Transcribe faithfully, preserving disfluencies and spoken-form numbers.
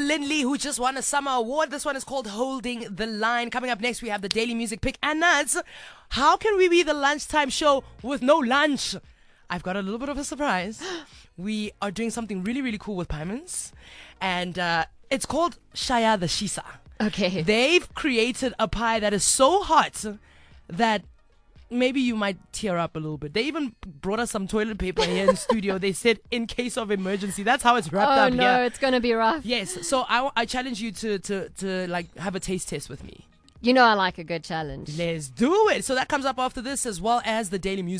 Lindley, who just won a summer award. This one is called Holding the Line. Coming up next, we have the Daily Music Pick. And Nads, how can we be the lunchtime show with no lunch? I've got a little bit of a surprise. We are doing something really, really cool with Pymans. And uh, it's called Shaya the Shisa. Okay. They've created a pie that is so hot that maybe you might tear up a little bit. They even brought us some toilet paper here in studio. They said, in case of emergency. That's how it's wrapped oh, up no, here. it's going to be rough. Yes. So I, I challenge you to, to, to like have a taste test with me. You know I like a good challenge. Let's do it. So that comes up after this, as well as the Daily Music.